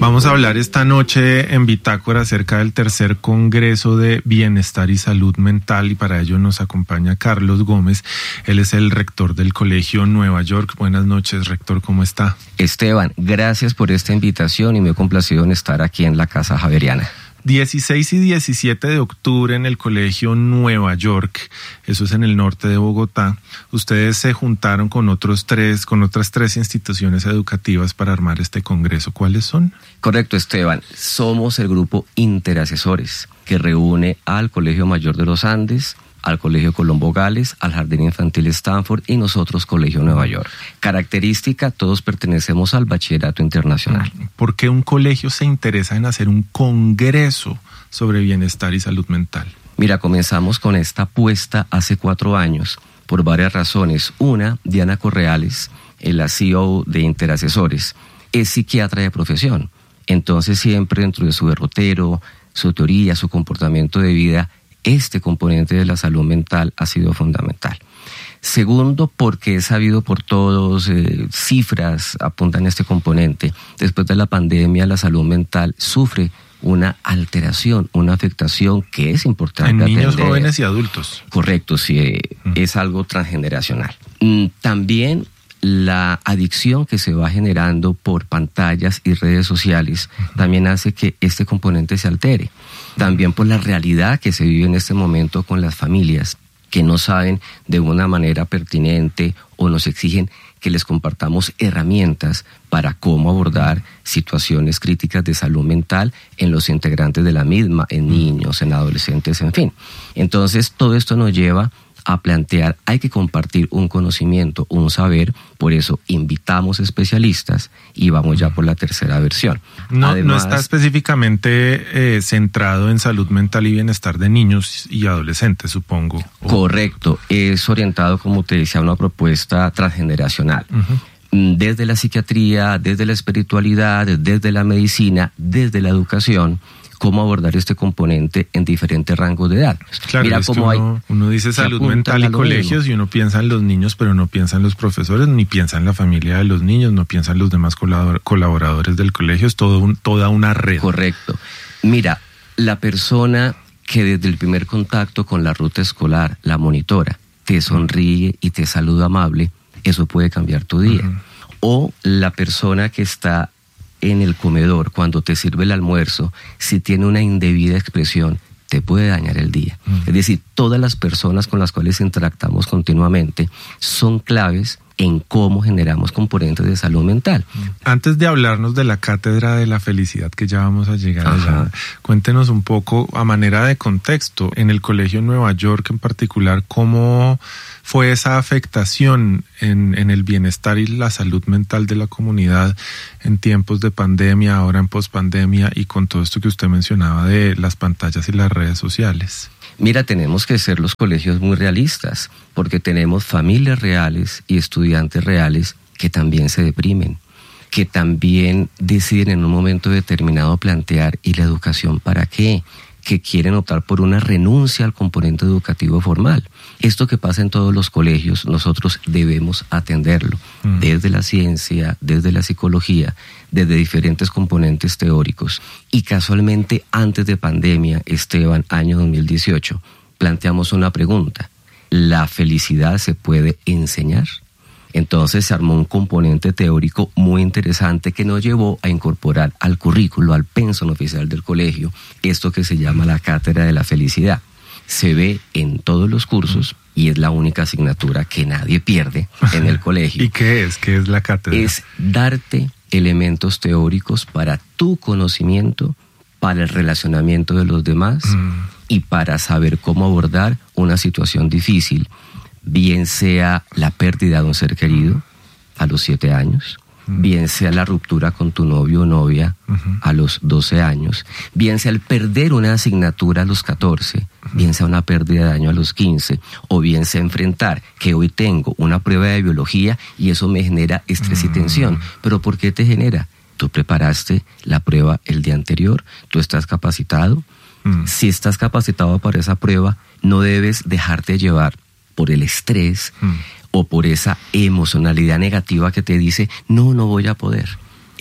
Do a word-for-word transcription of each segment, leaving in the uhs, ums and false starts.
Vamos a hablar esta noche en Bitácora acerca del tercer Congreso de Bienestar y Salud Mental, y para ello nos acompaña Carlos Gómez. Él es el rector del Colegio Nueva York. Buenas noches, rector, ¿cómo está? Esteban, gracias por esta invitación y me he complacido en estar aquí en la Casa Javeriana. dieciséis y diecisiete de octubre en el Colegio Nueva York, eso es en el norte de Bogotá. Ustedes se juntaron con otros tres, con otras tres instituciones educativas para armar este congreso. ¿Cuáles son? Correcto, Esteban. Somos el grupo Interasesores, que reúne al Colegio Mayor de los Andes, al Colegio Colombo Gales, al Jardín Infantil Stanford y nosotros Colegio Nueva York. Característica, todos pertenecemos al Bachillerato Internacional. ¿Por qué un colegio se interesa en hacer un congreso sobre bienestar y salud mental? Mira, comenzamos con esta apuesta hace cuatro años por varias razones. Una, Diana Correales, la C E O de Interasesores, es psiquiatra de profesión. Entonces siempre dentro de su derrotero, su teoría, su comportamiento de vida, este componente de la salud mental ha sido fundamental. Segundo, porque es sabido por todos, eh, cifras apuntan a este componente. Después de la pandemia, la salud mental sufre una alteración, una afectación que es importante en atender. Niños, jóvenes y adultos. Correcto, sí, eh, mm. es algo transgeneracional. Mm, también la adicción que se va generando por pantallas y redes sociales uh-huh. también hace que este componente se altere. También por la realidad que se vive en este momento con las familias que no saben de una manera pertinente o nos exigen que les compartamos herramientas para cómo abordar situaciones críticas de salud mental en los integrantes de la misma, en niños, en adolescentes, en fin. Entonces, todo esto nos lleva a plantear, hay que compartir un conocimiento, un saber, por eso invitamos especialistas y vamos ya por la tercera versión. No, Además, no está específicamente eh, centrado en salud mental y bienestar de niños y adolescentes, supongo. O... Correcto, es orientado, como te decía, a una propuesta transgeneracional. Uh-huh. Desde la psiquiatría, desde la espiritualidad, desde la medicina, desde la educación, cómo abordar este componente en diferentes rangos de edad. Claro, Mira cómo hay, uno, uno dice salud mental y colegios y uno piensa en los niños, pero no piensa en los profesores, ni piensa en la familia de los niños, no piensa en los demás colaboradores del colegio, es todo un, toda una red. Correcto. Mira, la persona que desde el primer contacto con la ruta escolar, la monitora, te sonríe y te saluda amable, eso puede cambiar tu día. Uh-huh. O la persona que está en el comedor, cuando te sirve el almuerzo, si tiene una indebida expresión, te puede dañar el día. Uh-huh. Es decir, todas las personas con las cuales interactuamos continuamente son claves en cómo generamos componentes de salud mental. Antes de hablarnos de la cátedra de la felicidad, que ya vamos a llegar Ajá. allá, cuéntenos un poco, a manera de contexto, en el Colegio Nueva York en particular, ¿cómo fue esa afectación en, en el bienestar y la salud mental de la comunidad en tiempos de pandemia, ahora en pospandemia, y con todo esto que usted mencionaba de las pantallas y las redes sociales? Mira, tenemos que ser los colegios muy realistas, porque tenemos familias reales y estudiantes reales que también se deprimen, que también deciden en un momento determinado plantear, ¿y la educación para qué? Que quieren optar por una renuncia al componente educativo formal. Esto que pasa en todos los colegios, nosotros debemos atenderlo, mm. desde la ciencia, desde la psicología, desde diferentes componentes teóricos. Y casualmente, antes de pandemia, Esteban, año dos mil dieciocho, planteamos una pregunta: ¿la felicidad se puede enseñar? Entonces se armó un componente teórico muy interesante que nos llevó a incorporar al currículo, al pensum oficial del colegio, esto que se llama la Cátedra de la Felicidad. Se ve en todos los cursos y es la única asignatura que nadie pierde en el colegio. ¿Y qué es? ¿Qué es la cátedra? Es darte elementos teóricos para tu conocimiento, para el relacionamiento de los demás mm. y para saber cómo abordar una situación difícil, bien sea la pérdida de un ser querido a los siete años, uh-huh. bien sea la ruptura con tu novio o novia uh-huh. a los doce años, bien sea el perder una asignatura a los catorce, uh-huh. bien sea una pérdida de año a los quince, o bien sea enfrentar que hoy tengo una prueba de biología y eso me genera estrés uh-huh. y tensión. ¿Pero por qué te genera? Tú preparaste la prueba el día anterior, tú estás capacitado. Uh-huh. Si estás capacitado para esa prueba, no debes dejarte llevar por el estrés mm. o por esa emocionalidad negativa que te dice, no, no voy a poder.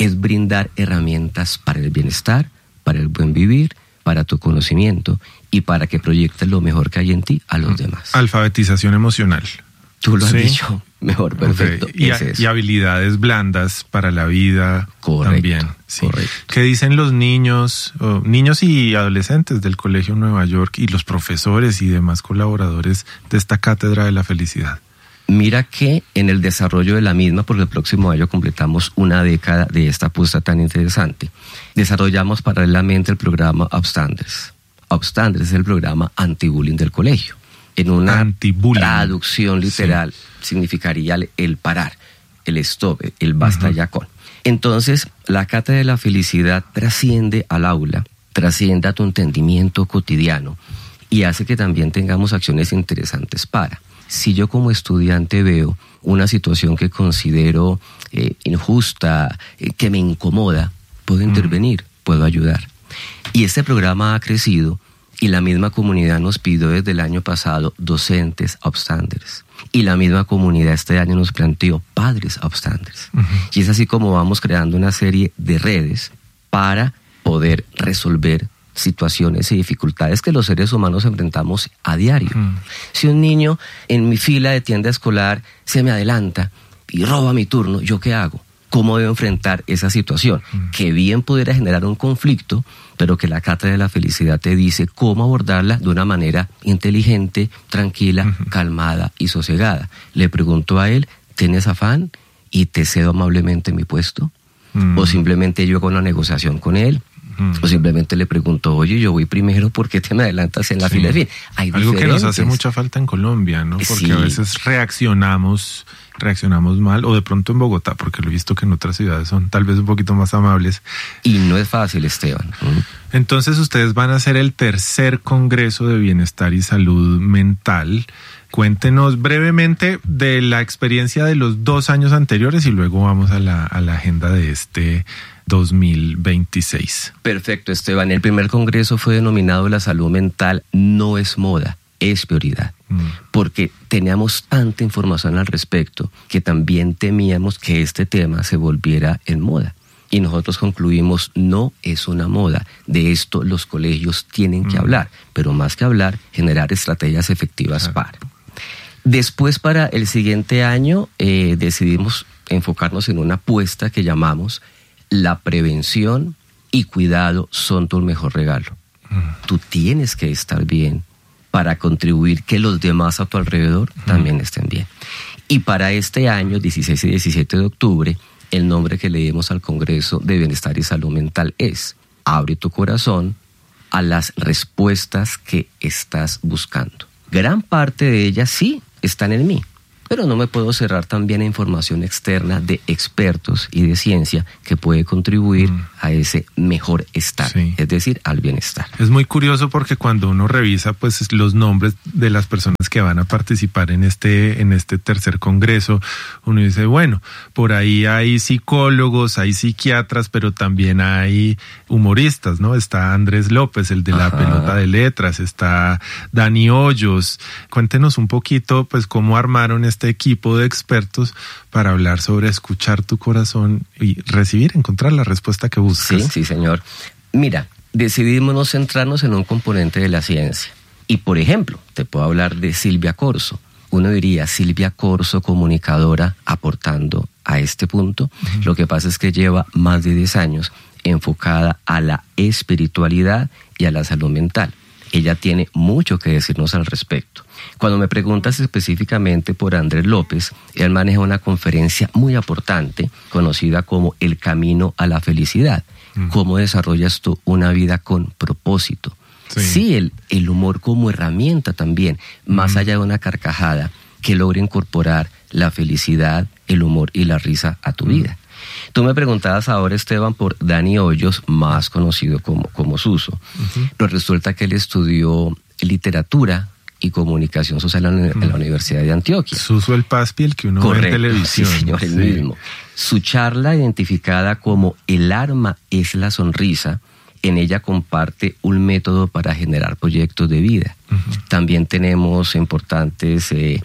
es brindar herramientas para el bienestar, para el buen vivir, para tu conocimiento y para que proyectes lo mejor que hay en ti a los demás. Alfabetización emocional. Tú lo has ¿Sí? dicho mejor, perfecto. Okay. Y, es eso. y habilidades blandas para la vida. Correcto, también. Sí. Correcto. ¿Qué dicen los niños, oh, niños y adolescentes del Colegio Nueva York y los profesores y demás colaboradores de esta cátedra de la felicidad? Mira que en el desarrollo de la misma, porque el próximo año completamos una década de esta apuesta tan interesante, desarrollamos paralelamente el programa Upstanders. Upstanders es el programa anti-bullying del colegio. En una traducción literal, sí, significaría el, el parar, el stop, el basta uh-huh. ya con. Entonces, la cátedra de la felicidad trasciende al aula, trasciende a tu entendimiento cotidiano y hace que también tengamos acciones interesantes para. Si yo como estudiante veo una situación que considero eh, injusta, eh, que me incomoda, puedo intervenir, uh-huh. puedo ayudar. Y este programa ha crecido. Y la misma comunidad nos pidió desde el año pasado docentes upstanders. Y la misma comunidad este año nos planteó padres upstanders. Uh-huh. Y es así como vamos creando una serie de redes para poder resolver situaciones y dificultades que los seres humanos enfrentamos a diario. Uh-huh. Si un niño en mi fila de tienda escolar se me adelanta y roba mi turno, ¿yo qué hago? ¿Cómo debo enfrentar esa situación? Uh-huh. Que bien pudiera generar un conflicto, pero que la cátedra de la felicidad te dice cómo abordarla de una manera inteligente, tranquila, uh-huh. calmada y sosegada. Le pregunto a él, ¿tienes afán y te cedo amablemente mi puesto? Uh-huh. O simplemente yo hago una negociación con él. Uh-huh. O simplemente le pregunto, oye, yo voy primero, ¿por qué te me adelantas en la sí. fila? En fin, hay algo que nos hace mucha falta en Colombia, ¿no? Porque sí. a veces reaccionamos... reaccionamos mal, o de pronto en Bogotá, porque lo he visto que en otras ciudades son tal vez un poquito más amables. Y no es fácil, Esteban. Entonces ustedes van a hacer el tercer Congreso de Bienestar y Salud Mental. Cuéntenos brevemente de la experiencia de los dos años anteriores y luego vamos a la, a la agenda de este dos mil veintiséis. Perfecto, Esteban. El primer Congreso fue denominado La Salud Mental no es moda, es prioridad. Porque teníamos tanta información al respecto que también temíamos que este tema se volviera en moda. Y nosotros concluimos, no es una moda, de esto los colegios tienen que mm. hablar, pero más que hablar, generar estrategias efectivas claro. para. Después, para el siguiente año, eh, decidimos enfocarnos en una apuesta que llamamos la prevención y cuidado son tu mejor regalo. Mm. Tú tienes que estar bien para contribuir que los demás a tu alrededor uh-huh. también estén bien. Y para este año, dieciséis y diecisiete de octubre, el nombre que le dimos al Congreso de Bienestar y Salud Mental es Abre tu corazón a las respuestas que estás buscando. Gran parte de ellas sí están en mí, pero no me puedo cerrar también a información externa de expertos y de ciencia que puede contribuir mm. a ese mejor estar, sí. es decir, al bienestar. Es muy curioso porque cuando uno revisa pues los nombres de las personas que van a participar en este, en este tercer congreso, uno dice, bueno, por ahí hay psicólogos, hay psiquiatras, pero también hay humoristas, ¿no? Está Andrés López, el de la Ajá. pelota de letras, está Dani Hoyos. Cuéntenos un poquito pues cómo armaron este Este equipo de expertos para hablar sobre escuchar tu corazón y recibir, encontrar la respuesta que buscas. Sí, sí, señor. Mira, decidimos no centrarnos en un componente de la ciencia. Y, por ejemplo, te puedo hablar de Silvia Corso. Uno diría, Silvia Corso, comunicadora, aportando a este punto. Uh-huh. Lo que pasa es que lleva más de diez años enfocada a la espiritualidad y a la salud mental. Ella tiene mucho que decirnos al respecto. Cuando me preguntas específicamente por Andrés López, él maneja una conferencia muy importante conocida como El Camino a la Felicidad. Mm. ¿Cómo desarrollas tú una vida con propósito? Sí, sí el, el humor como herramienta también, más mm. allá de una carcajada que logre incorporar la felicidad, el humor y la risa a tu mm. vida. Tú me preguntabas ahora, Esteban, por Dani Hoyos, más conocido como, como Suso. Uh-huh. Pero resulta que él estudió literatura y comunicación social en la, uh-huh. en la Universidad de Antioquia. Suso el Paspi, el que uno Correcto, ve en televisión. Sí, señor, el sí. mismo. Su charla, identificada como El arma es la sonrisa, en ella comparte un método para generar proyectos de vida. Uh-huh. También tenemos importantes... Eh,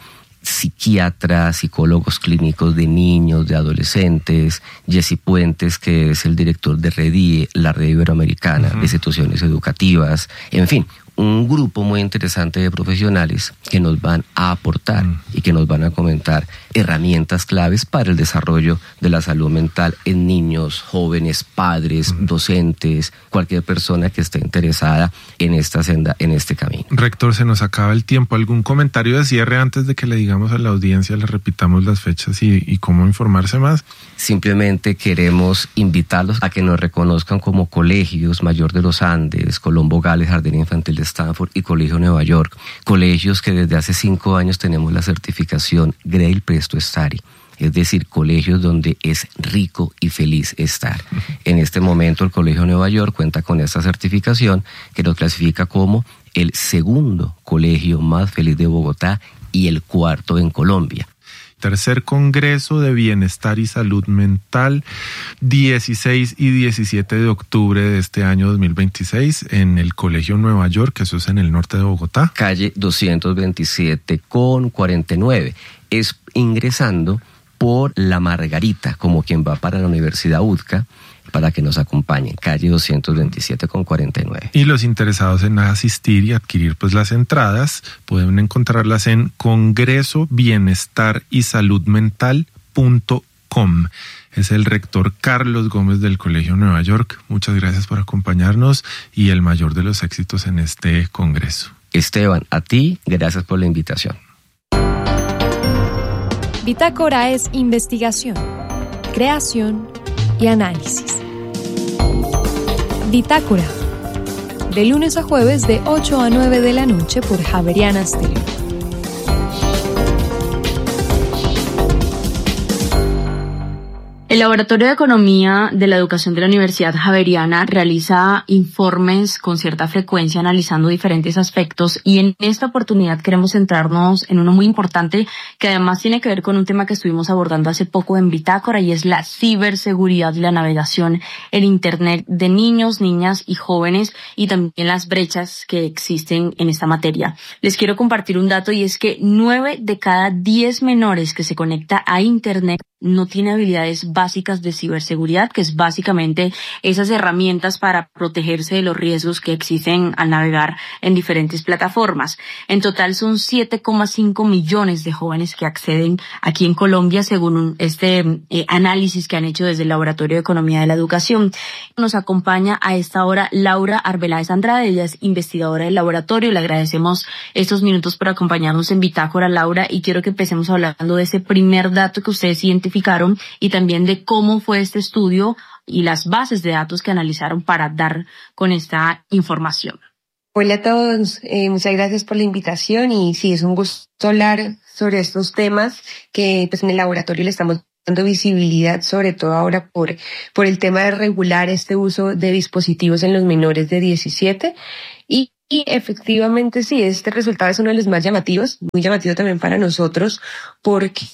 psiquiatras, psicólogos clínicos de niños, de adolescentes, Jesse Puentes, que es el director de REDIE, la Red Iberoamericana uh-huh. de Instituciones Educativas, en fin, un grupo muy interesante de profesionales que nos van a aportar mm. y que nos van a comentar herramientas claves para el desarrollo de la salud mental en niños, jóvenes, padres, mm. docentes, cualquier persona que esté interesada en esta senda, en este camino. Rector, se nos acaba el tiempo. ¿Algún comentario de cierre antes de que le digamos a la audiencia, le repitamos las fechas y, y cómo informarse más? Simplemente queremos invitarlos a que nos reconozcan como colegios Mayor de los Andes, Colombo Gales, Jardín Infantil de Stanford y Colegio Nueva York, colegios que desde hace cinco años tenemos la certificación Grail Presto Study, es decir, colegios donde es rico y feliz estar. En este momento el Colegio Nueva York cuenta con esta certificación que nos clasifica como el segundo colegio más feliz de Bogotá y el cuarto en Colombia. Tercer Congreso de Bienestar y Salud Mental, dieciséis y diecisiete de octubre de este año dos mil veintiséis en el Colegio Nueva York, eso es en el norte de Bogotá. Calle doscientos veintisiete con cuarenta y nueve. Es ingresando por La Margarita, como quien va para la Universidad U D C A, para que nos acompañen, calle doscientos veintisiete con cuarenta y nueve. Y los interesados en asistir y adquirir pues las entradas pueden encontrarlas en congreso bienestar y salud mental punto com. Es el rector Carlos Gómez del Colegio Nueva York. Muchas gracias por acompañarnos y el mayor de los éxitos en este congreso. Esteban, a ti, gracias por la invitación. Bitácora es investigación, creación y análisis. Bitácora, de lunes a jueves de ocho a nueve de la noche por Javeriana Stereo. El Laboratorio de Economía de la Educación de la Universidad Javeriana realiza informes con cierta frecuencia analizando diferentes aspectos y en esta oportunidad queremos centrarnos en uno muy importante que además tiene que ver con un tema que estuvimos abordando hace poco en Bitácora y es la ciberseguridad y la navegación en Internet de niños, niñas y jóvenes y también las brechas que existen en esta materia. Les quiero compartir un dato y es que nueve de cada diez menores que se conecta a Internet no tiene habilidades básicas de ciberseguridad, que es básicamente esas herramientas para protegerse de los riesgos que existen al navegar en diferentes plataformas. En total son siete coma cinco millones de jóvenes que acceden aquí en Colombia, según este eh, análisis que han hecho desde el Laboratorio de Economía de la Educación. Nos acompaña a esta hora Laura Arbeláez Andrade, ella es investigadora del laboratorio. Le agradecemos estos minutos por acompañarnos en Bitácora, Laura, y quiero que empecemos hablando de ese primer dato que ustedes identificaron y también de cómo fue este estudio y las bases de datos que analizaron para dar con esta información. Hola a todos, eh, muchas gracias por la invitación y sí, es un gusto hablar sobre estos temas que pues en el laboratorio le estamos dando visibilidad, sobre todo ahora por, por el tema de regular este uso de dispositivos en los menores de diecisiete y Y efectivamente sí, este resultado es uno de los más llamativos, muy llamativo también para nosotros, porque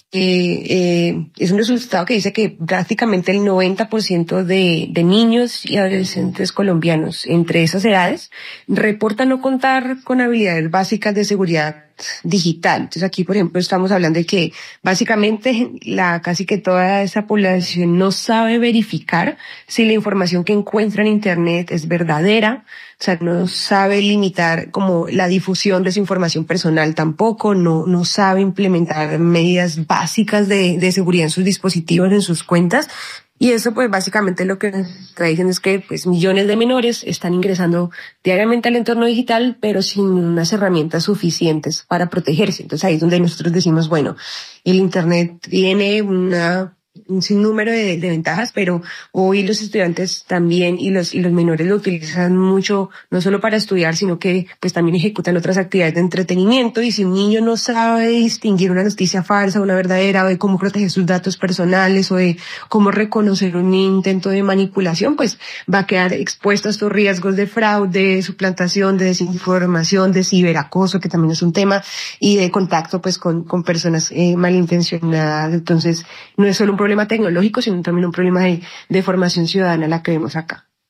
eh, es un resultado que dice que prácticamente el noventa por ciento de, de niños y adolescentes colombianos entre esas edades reportan no contar con habilidades básicas de seguridad digital. Entonces aquí, por ejemplo, estamos hablando de que básicamente la casi que toda esa población no sabe verificar si la información que encuentra en Internet es verdadera. O sea, no sabe limitar como la difusión de su información personal tampoco, no, no sabe implementar medidas básicas de, de seguridad en sus dispositivos, en sus cuentas. Y eso pues básicamente lo que está diciendo es que pues millones de menores están ingresando diariamente al entorno digital, pero sin unas herramientas suficientes para protegerse. Entonces ahí es donde nosotros decimos, bueno, el Internet tiene una un sinnúmero de, de ventajas, pero hoy los estudiantes también y los y los menores lo utilizan mucho, no solo para estudiar, sino que pues también ejecutan otras actividades de entretenimiento. Y si un niño no sabe distinguir una noticia falsa, una verdadera, o de cómo proteger sus datos personales, o de cómo reconocer un intento de manipulación, pues va a quedar expuesto a estos riesgos de fraude, de suplantación, de desinformación, de ciberacoso, que también es un tema, y de contacto pues con, con personas eh, malintencionadas. Entonces, no es solo un problema tecnológico, sino también un problema de, de formación ciudadana la que vemos acá.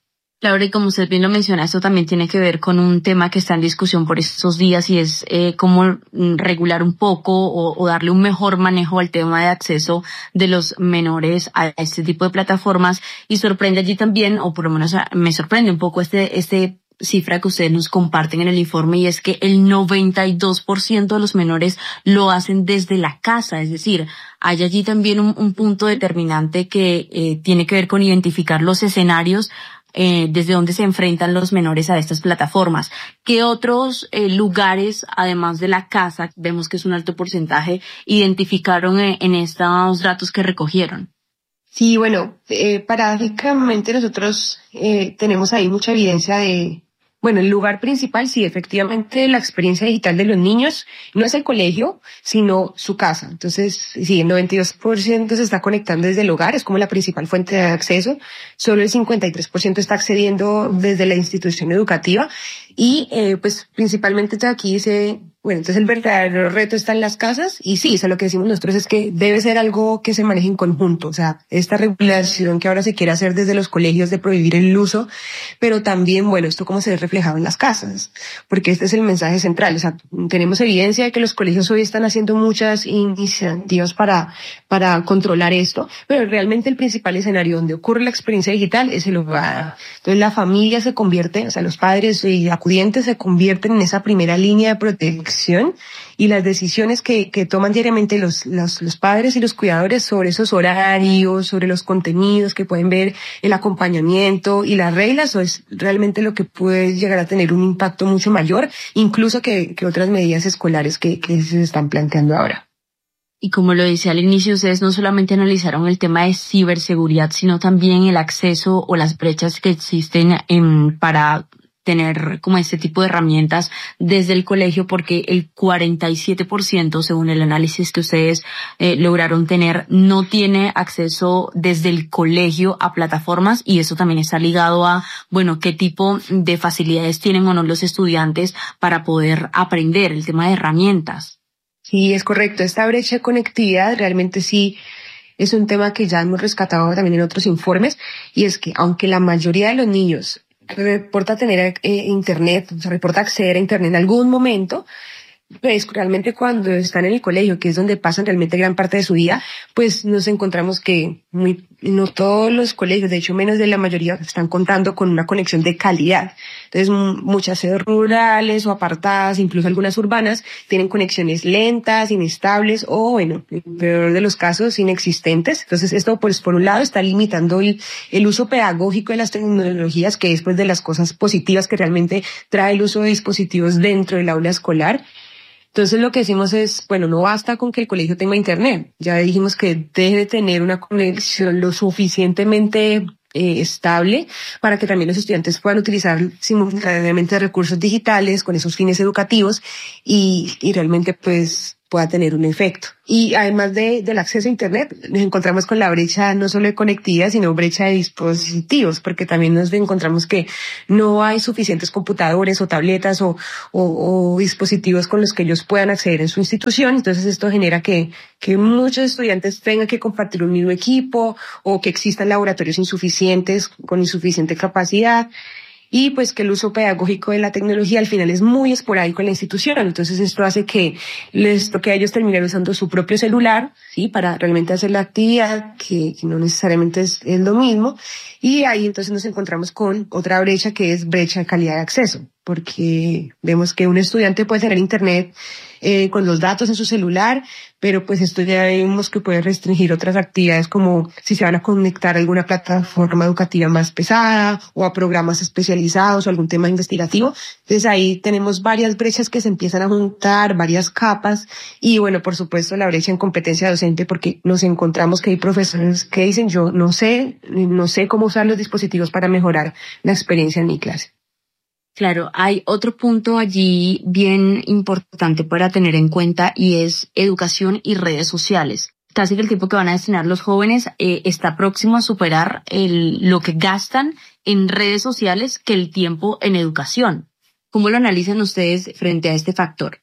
Laura, y como usted bien lo menciona, esto también tiene que ver con un tema que está en discusión por estos días y es eh, cómo regular un poco o, o darle un mejor manejo al tema de acceso de los menores a este tipo de plataformas. Y sorprende allí también, o por lo menos me sorprende un poco este, este cifra que ustedes nos comparten en el informe, y es que el noventa y dos por ciento de los menores lo hacen desde la casa. Es decir, hay allí también un, un punto determinante que eh, tiene que ver con identificar los escenarios Eh, desde donde se enfrentan los menores a estas plataformas. ¿Qué otros eh, lugares, además de la casa, vemos que es un alto porcentaje, identificaron eh, en estos datos que recogieron? Sí, bueno, eh, paradójicamente nosotros eh, tenemos ahí mucha evidencia de, bueno, el lugar principal, sí, efectivamente, la experiencia digital de los niños no es el colegio, sino su casa. Entonces, sí, el noventa y dos por ciento se está conectando desde el hogar, es como la principal fuente de acceso. Solo el cincuenta y tres por ciento está accediendo desde la institución educativa. Y, eh, pues, principalmente aquí dice, bueno, entonces el verdadero reto está en las casas, y sí, eso es lo que decimos nosotros, es que debe ser algo que se maneje en conjunto. O sea, esta regulación que ahora se quiere hacer desde los colegios de prohibir el uso, pero también, bueno, esto cómo se ve reflejado en las casas, porque este es el mensaje central. O sea, tenemos evidencia de que los colegios hoy están haciendo muchas iniciativas para, para controlar esto, pero realmente el principal escenario donde ocurre la experiencia digital es el hogar. Entonces la familia se convierte, o sea, los padres y acudientes se convierten en esa primera línea de protección, y las decisiones que, que toman diariamente los, los, los padres y los cuidadores sobre esos horarios, sobre los contenidos que pueden ver, el acompañamiento y las reglas, eso es realmente lo que puede llegar a tener un impacto mucho mayor, incluso que, que otras medidas escolares que, que se están planteando ahora. Y como lo decía al inicio, ustedes no solamente analizaron el tema de ciberseguridad, sino también el acceso o las brechas que existen en, para tener como este tipo de herramientas desde el colegio, porque el cuarenta y siete por ciento, según el análisis que ustedes eh, lograron tener, no tiene acceso desde el colegio a plataformas, y eso también está ligado a, bueno, qué tipo de facilidades tienen o no los estudiantes para poder aprender, el tema de herramientas. Sí, es correcto. Esta brecha de conectividad realmente sí es un tema que ya hemos rescatado también en otros informes, y es que aunque la mayoría de los niños reporta tener eh, internet, o sea, reporta acceder a internet en algún momento, pues realmente cuando están en el colegio, que es donde pasan realmente gran parte de su día, pues nos encontramos que muy, no todos los colegios, de hecho menos de la mayoría, están contando con una conexión de calidad. Entonces muchas sedes rurales o apartadas, incluso algunas urbanas, tienen conexiones lentas, inestables o, bueno, en el peor de los casos, inexistentes. Entonces esto, pues por un lado, está limitando el, el uso pedagógico de las tecnologías, que es pues de las cosas positivas que realmente trae el uso de dispositivos dentro del aula escolar. Entonces lo que decimos es, bueno, no basta con que el colegio tenga internet. Ya dijimos que debe tener una conexión lo suficientemente eh, estable para que también los estudiantes puedan utilizar simultáneamente recursos digitales con esos fines educativos y, y realmente pues pueda tener un efecto. Y además de, del acceso a internet, nos encontramos con la brecha no solo de conectividad, sino brecha de dispositivos, porque también nos encontramos que no hay suficientes computadores o tabletas o, o, o dispositivos con los que ellos puedan acceder en su institución. Entonces esto genera que, que muchos estudiantes tengan que compartir un mismo equipo, o que existan laboratorios insuficientes con insuficiente capacidad. Y pues que el uso pedagógico de la tecnología al final es muy esporádico en la institución. Entonces esto hace que les toque a ellos terminar usando su propio celular, sí, para realmente hacer la actividad, que, que no necesariamente es, es lo mismo. Y ahí entonces nos encontramos con otra brecha, que es brecha de calidad de acceso, porque vemos que un estudiante puede tener internet eh, con los datos en su celular, pero pues esto ya vemos que puede restringir otras actividades, como si se van a conectar a alguna plataforma educativa más pesada o a programas especializados o algún tema investigativo. Entonces ahí tenemos varias brechas que se empiezan a juntar, varias capas, y bueno, por supuesto la brecha en competencia docente, porque nos encontramos que hay profesores que dicen, yo no sé, no sé cómo usar los dispositivos para mejorar la experiencia en mi clase. Claro, hay otro punto allí bien importante para tener en cuenta, y es educación y redes sociales. Casi que el tiempo que van a destinar los jóvenes eh, está próximo a superar el, lo que gastan en redes sociales que el tiempo en educación. ¿Cómo lo analizan ustedes frente a este factor?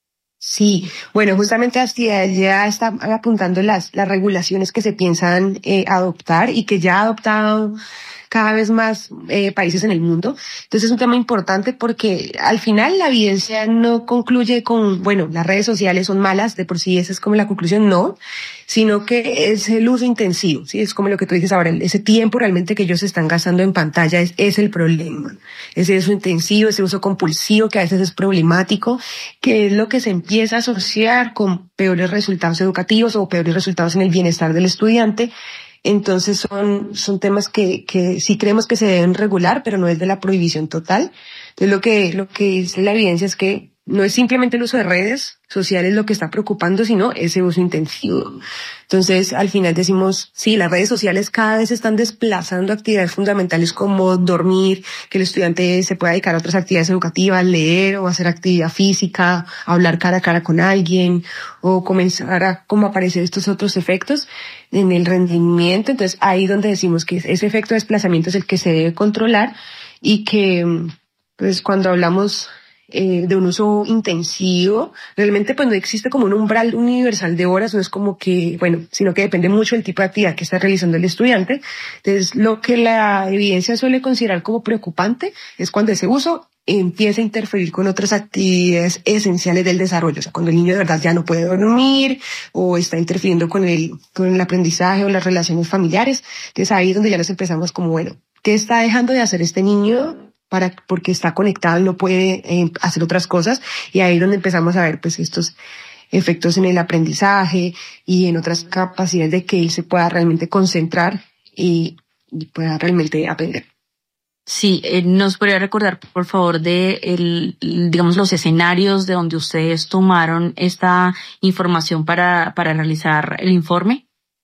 Sí, bueno, justamente Astilla ya está apuntando las, las regulaciones que se piensan eh, adoptar y que ya ha adoptado cada vez más eh, países en el mundo. Entonces es un tema importante porque al final la evidencia no concluye con, bueno, las redes sociales son malas, de por sí esa es como la conclusión, no, sino que es el uso intensivo, ¿sí? Es como lo que tú dices ahora, ese tiempo realmente que ellos están gastando en pantalla es, es el problema. Ese uso intensivo, ese uso compulsivo que a veces es problemático, que es lo que se empieza a asociar con peores resultados educativos o peores resultados en el bienestar del estudiante. Entonces son, son temas que, que sí creemos que se deben regular, pero no es de la prohibición total. Entonces lo que, lo que es la evidencia es que no es simplemente el uso de redes sociales lo que está preocupando, sino ese uso intensivo. Entonces, al final decimos, sí, las redes sociales cada vez están desplazando actividades fundamentales como dormir, que el estudiante se pueda dedicar a otras actividades educativas, leer o hacer actividad física, hablar cara a cara con alguien, o comenzar a como aparecer estos otros efectos en el rendimiento. Entonces, ahí donde decimos que ese efecto de desplazamiento es el que se debe controlar y que, pues, cuando hablamos Eh, de un uso intensivo, realmente pues no existe como un umbral universal de horas, no es como que, bueno, sino que depende mucho del tipo de actividad que está realizando el estudiante. Entonces, lo que la evidencia suele considerar como preocupante es cuando ese uso empieza a interferir con otras actividades esenciales del desarrollo, o sea, cuando el niño de verdad ya no puede dormir o está interfiriendo con el, con el aprendizaje o las relaciones familiares. Entonces, ahí es donde ya nos empezamos como, bueno, ¿qué está dejando de hacer este niño? Para, porque está conectado y no puede eh, hacer otras cosas, y ahí es donde empezamos a ver pues estos efectos en el aprendizaje y en otras capacidades de que él se pueda realmente concentrar y, y pueda realmente aprender. Sí, eh, ¿nos podría recordar, por favor, de el, digamos, los escenarios de donde ustedes tomaron esta información para, para realizar el informe?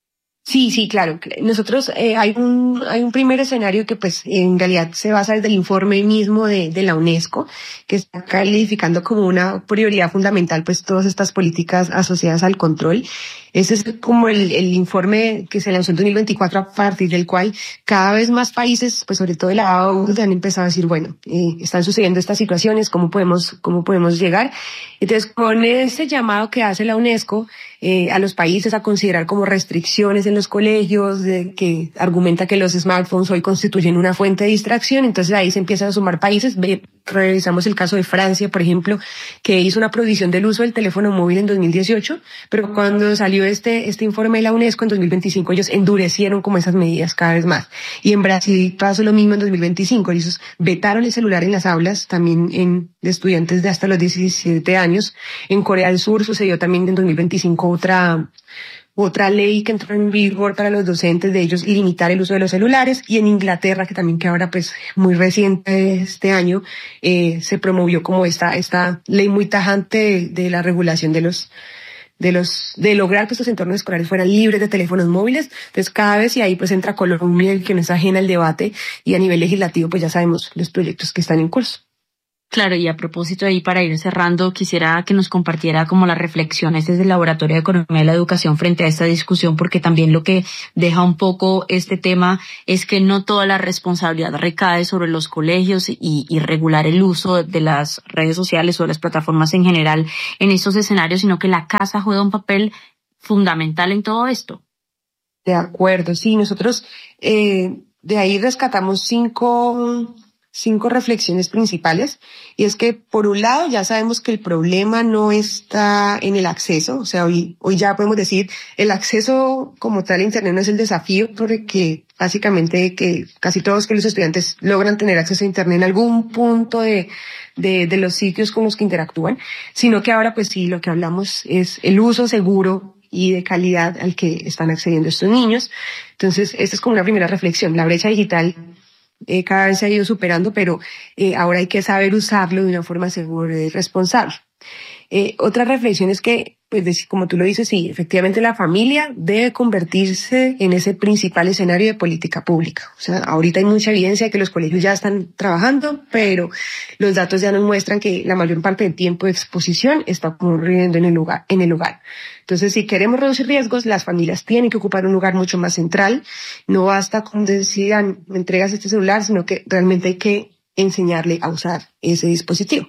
Sí, sí, claro. Nosotros, eh, hay un, hay un primer escenario que pues en realidad se basa desde el informe mismo de, de la UNESCO, que está calificando como una prioridad fundamental pues todas estas políticas asociadas al control. Ese es como el, el informe que se lanzó en dos mil veinticuatro, a partir del cual cada vez más países, pues sobre todo de la O C D E, han empezado a decir, bueno, eh, están sucediendo estas situaciones, ¿cómo podemos, cómo podemos llegar? Entonces, con ese llamado que hace la UNESCO eh, a los países a considerar como restricciones en los colegios, de, que argumenta que los smartphones hoy constituyen una fuente de distracción, entonces ahí se empiezan a sumar países. Ve, revisamos el caso de Francia, por ejemplo, que hizo una prohibición del uso del teléfono móvil en dos mil dieciocho, pero cuando salió este, este informe de la UNESCO en dos mil veinticinco, ellos endurecieron como esas medidas cada vez más. Y en Brasil pasó lo mismo en dos mil veinticinco, ellos vetaron el celular en las aulas, también en de estudiantes de hasta los diecisiete años. En Corea del Sur sucedió también en dos mil veinticinco otra otra ley que entró en vigor para los docentes de ellos limitar el uso de los celulares, y en Inglaterra, que también que ahora pues muy reciente este año, eh, se promovió como esta esta ley muy tajante de, de la regulación de los de los de lograr que estos entornos escolares fueran libres de teléfonos móviles. Entonces cada vez, y ahí pues entra Colombia, que no es ajena al debate, y a nivel legislativo pues ya sabemos los proyectos que están en curso. Claro, y a propósito de ahí, para ir cerrando, quisiera que nos compartiera como las reflexiones desde el Laboratorio de Economía de la Educación frente a esta discusión, porque también lo que deja un poco este tema es que no toda la responsabilidad recae sobre los colegios y, y regular el uso de las redes sociales o de las plataformas en general en estos escenarios, sino que la casa juega un papel fundamental en todo esto. De acuerdo, sí, nosotros eh, de ahí rescatamos cinco... cinco reflexiones principales, y es que por un lado ya sabemos que el problema no está en el acceso, o sea, hoy, hoy ya podemos decir el acceso como tal a Internet no es el desafío, porque básicamente que casi todos que los estudiantes logran tener acceso a Internet en algún punto de, de, de los sitios con los que interactúan, sino que ahora pues sí, lo que hablamos es el uso seguro y de calidad al que están accediendo estos niños. Entonces, esta es como una primera reflexión. La brecha digital Eh, cada vez se ha ido superando, pero eh, ahora hay que saber usarlo de una forma segura y responsable. Eh, otra reflexión es que, pues como tú lo dices, sí, efectivamente la familia debe convertirse en ese principal escenario de política pública. O sea, ahorita hay mucha evidencia de que los colegios ya están trabajando, pero los datos ya nos muestran que la mayor parte del tiempo de exposición está ocurriendo en el lugar, en el hogar. Entonces, si queremos reducir riesgos, las familias tienen que ocupar un lugar mucho más central. No basta con decidan, me entregas este celular, sino que realmente hay que enseñarle a usar ese dispositivo.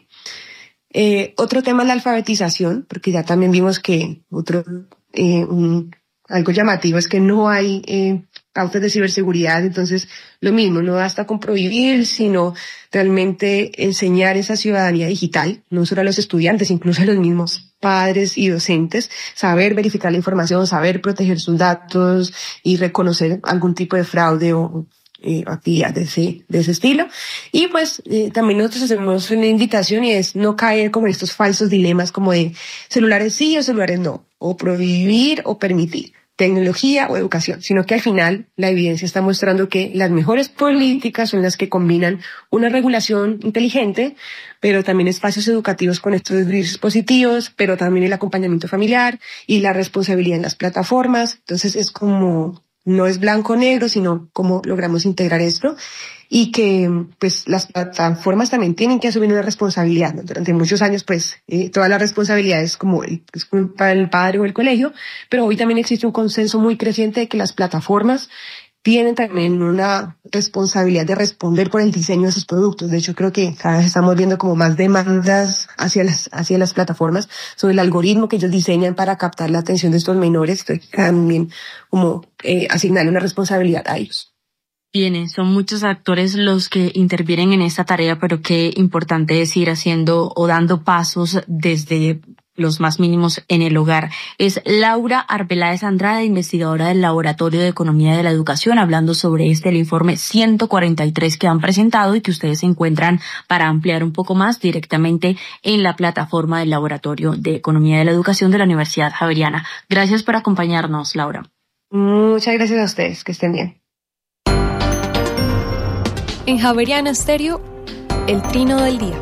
Eh, otro tema es la alfabetización, porque ya también vimos que otro, eh, un, algo llamativo es que no hay, eh, pautas de ciberseguridad. Entonces, lo mismo, no basta con prohibir, sino realmente enseñar esa ciudadanía digital, no solo a los estudiantes, incluso a los mismos padres y docentes, saber verificar la información, saber proteger sus datos y reconocer algún tipo de fraude o eh, actividad de ese, de ese estilo. Y pues eh, también nosotros hacemos una invitación y es no caer como en estos falsos dilemas como de celulares sí o celulares no, o prohibir o permitir, tecnología o educación, sino que al final la evidencia está mostrando que las mejores políticas son las que combinan una regulación inteligente, pero también espacios educativos con estos dispositivos, pero también el acompañamiento familiar y la responsabilidad en las plataformas. Entonces es como, no es blanco-negro, sino cómo logramos integrar esto y que pues las plataformas también tienen que asumir una responsabilidad, ¿no? Durante muchos años pues eh, toda la responsabilidad es como es culpa del padre o el colegio, pero hoy también existe un consenso muy creciente de que las plataformas tienen también una responsabilidad de responder por el diseño de sus productos. De hecho, creo que cada vez estamos viendo como más demandas hacia las, hacia las plataformas sobre el algoritmo que ellos diseñan para captar la atención de estos menores. Entonces, también como eh, asignarle una responsabilidad a ellos. Bien, son muchos actores los que intervienen en esta tarea, pero qué importante es ir haciendo o dando pasos desde los más mínimos en el hogar. Es Laura Arbeláez Andrade, investigadora del Laboratorio de Economía de la Educación, hablando sobre este, el informe ciento cuarenta y tres que han presentado y que ustedes encuentran para ampliar un poco más directamente en la plataforma del Laboratorio de Economía de la Educación de la Universidad Javeriana. Gracias por acompañarnos, Laura. Muchas gracias a ustedes, que estén bien. En Javeriana Estéreo, el trino del día.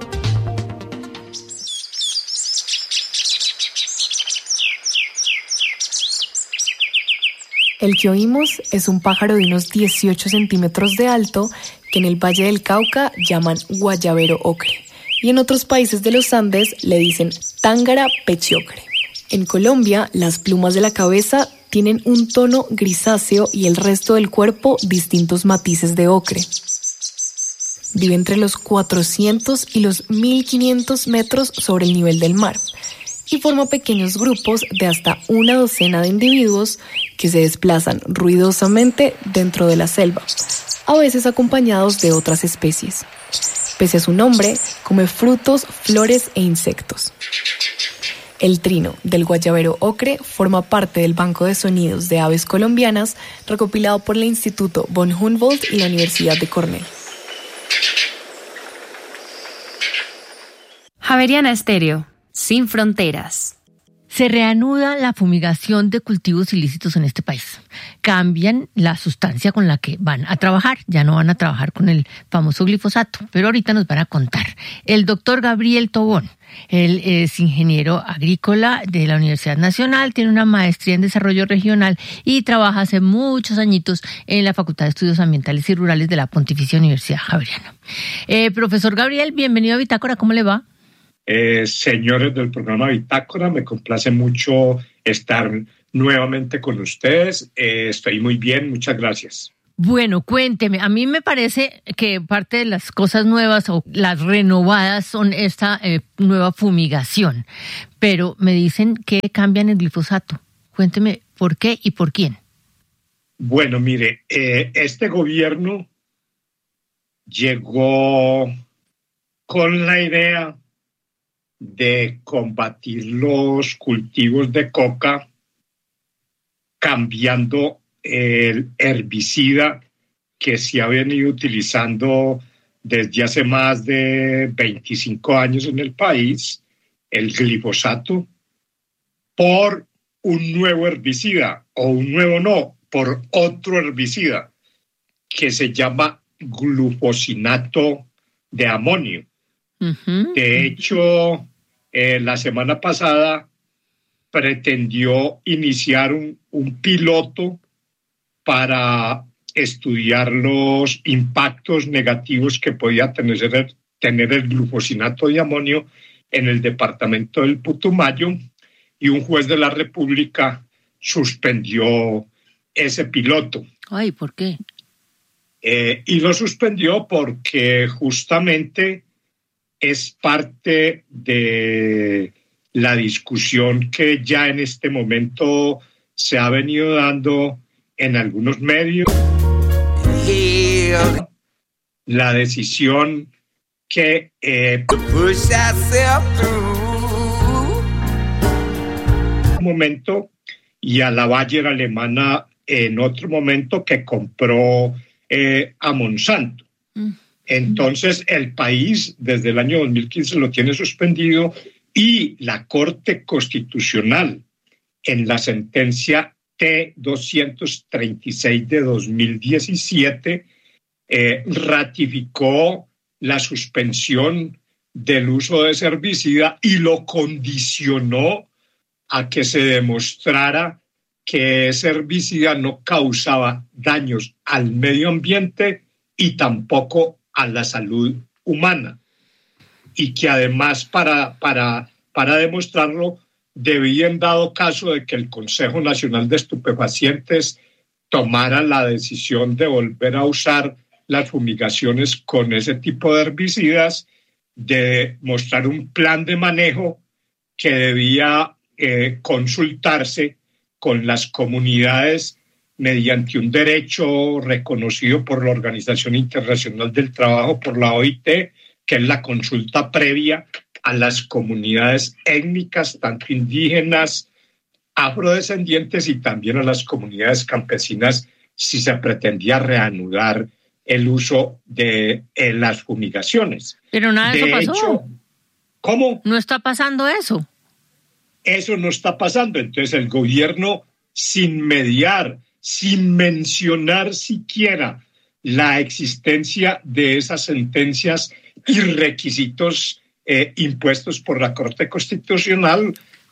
El que oímos es un pájaro de unos dieciocho centímetros de alto que en el Valle del Cauca llaman guayabero ocre y en otros países de los Andes le dicen tángara pechiocre. En Colombia, las plumas de la cabeza tienen un tono grisáceo y el resto del cuerpo distintos matices de ocre. Vive entre los cuatrocientos y los mil quinientos metros sobre el nivel del mar y forma pequeños grupos de hasta una docena de individuos que se desplazan ruidosamente dentro de la selva, a veces acompañados de otras especies. Pese a su nombre, come frutos, flores e insectos. El trino del guayabero ocre forma parte del Banco de Sonidos de Aves Colombianas recopilado por el Instituto von Humboldt y la Universidad de Cornell. Javeriana Estéreo, sin fronteras. Se reanuda la fumigación de cultivos ilícitos en este país. Cambian la sustancia con la que van a trabajar. Ya no van a trabajar con el famoso glifosato, pero ahorita nos van a contar. El doctor Gabriel Tobón, él es ingeniero agrícola de la Universidad Nacional, tiene una maestría en desarrollo regional y trabaja hace muchos añitos en la Facultad de Estudios Ambientales y Rurales de la Pontificia Universidad Javeriana. Eh, profesor Gabriel, bienvenido a Bitácora, ¿cómo le va? Eh, señores del programa Bitácora, me complace mucho estar nuevamente con ustedes. Eh, estoy muy bien, muchas gracias. Bueno, cuénteme, a mí me parece que parte de las cosas nuevas o las renovadas son esta eh, nueva fumigación, pero me dicen que cambian el glifosato. Cuénteme por qué y por quién. Bueno, mire, eh, este gobierno llegó con la idea de combatir los cultivos de coca cambiando el herbicida que se ha venido utilizando desde hace más de veinticinco años en el país, el glifosato, por un nuevo herbicida, o un nuevo no, por otro herbicida que se llama glufosinato de amonio. Uh-huh. De hecho, eh, la semana pasada pretendió iniciar un, un piloto para estudiar los impactos negativos que podía tener el, tener el glufosinato de amonio en el departamento del Putumayo, y un juez de la República suspendió ese piloto. Ay, ¿por qué? Eh, y lo suspendió porque justamente es parte de la discusión que ya en este momento se ha venido dando en algunos medios la decisión que eh, un momento y a la Bayer alemana en otro momento que compró eh, a Monsanto. Mm. Entonces el país desde el año dos mil quince lo tiene suspendido y la Corte Constitucional en la sentencia T doscientos treinta y seis de dos mil diecisiete eh, ratificó la suspensión del uso de ese herbicida y lo condicionó a que se demostrara que ese herbicida no causaba daños al medio ambiente y tampoco a la salud humana. Y que además para, para, para demostrarlo debía, en dado caso de que el Consejo Nacional de Estupefacientes tomara la decisión de volver a usar las fumigaciones con ese tipo de herbicidas, de mostrar un plan de manejo que debía eh, consultarse con las comunidades mediante un derecho reconocido por la Organización Internacional del Trabajo, por la O I T, que es la consulta previa a las comunidades étnicas, tanto indígenas, afrodescendientes y también a las comunidades campesinas, si se pretendía reanudar el uso de eh, las fumigaciones. Pero nada de eso pasó. Hecho, ¿cómo? No está pasando eso. Eso no está pasando. Entonces el gobierno, sin mediar, sin mencionar siquiera la existencia de esas sentencias y requisitos eh, impuestos por la Corte Constitucional,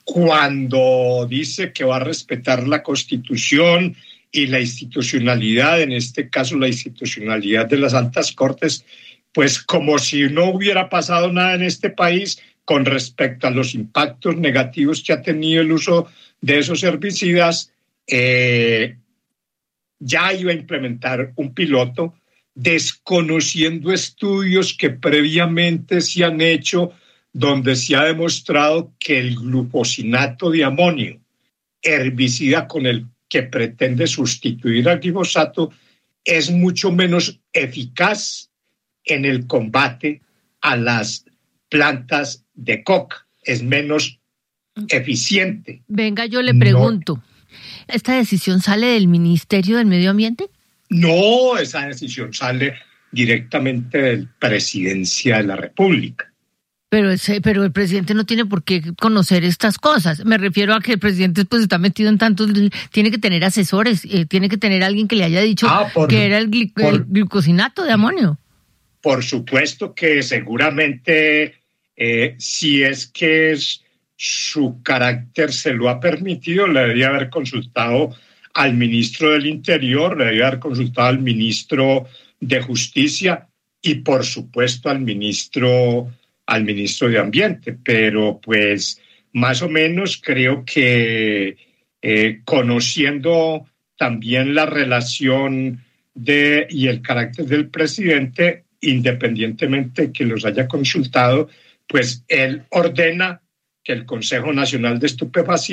cuando dice que va a respetar la Constitución y la institucionalidad, en este caso la institucionalidad de las altas cortes, pues como si no hubiera pasado nada en este país con respecto a los impactos negativos que ha tenido el uso de esos herbicidas, eh, ya iba a implementar un piloto desconociendo estudios que previamente se han hecho donde se ha demostrado que el glufosinato de amonio, herbicida con el que pretende sustituir al glifosato, es mucho menos eficaz en el combate a las plantas de coca, es menos eficiente. Venga, yo le pregunto, no, ¿esta decisión sale del Ministerio del Medio Ambiente? No, esa decisión sale directamente de la Presidencia de la República. Pero, ese, pero el presidente no tiene por qué conocer estas cosas. Me refiero a que el presidente pues está metido en tantos, tiene que tener asesores, eh, tiene que tener alguien que le haya dicho ah, por, que era el, gli, por, el glucosinato de amonio. Por supuesto que seguramente eh, si es que es, su carácter se lo ha permitido, le debería haber consultado al ministro del Interior, le debería haber consultado al ministro de Justicia y por supuesto al ministro al ministro de Ambiente, pero pues más o menos creo que eh, conociendo también la relación de y el carácter del presidente, independientemente que los haya consultado, pues él ordena que el Consejo Nacional de Estupefacientes